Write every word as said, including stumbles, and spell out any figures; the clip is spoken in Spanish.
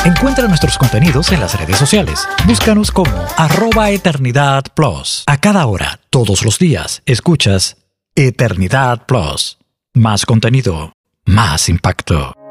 Encuentra nuestros contenidos en las redes sociales. Búscanos como arroba Eternidad Plus. A cada hora, todos los días, escuchas Eternidad Plus. Más contenido, más impacto.